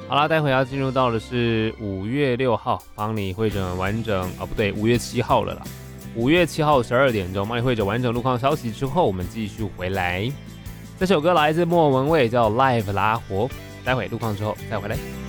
好啦，待会要进入到的是5月6号，帮你会诊完整不对，5月7号了啦。5月7号12点钟，帮你会诊完整路况消息之后，我们继续回来。这首歌来自莫文蔚，叫《Live 拉活》。待会路况之后再回来。